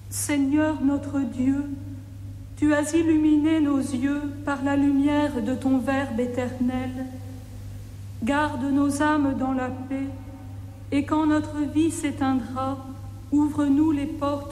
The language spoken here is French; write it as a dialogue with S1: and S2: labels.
S1: Seigneur notre Dieu, tu as illuminé nos yeux par la lumière de ton Verbe éternel. Garde nos âmes dans la paix, et quand notre vie s'éteindra, ouvre-nous les portes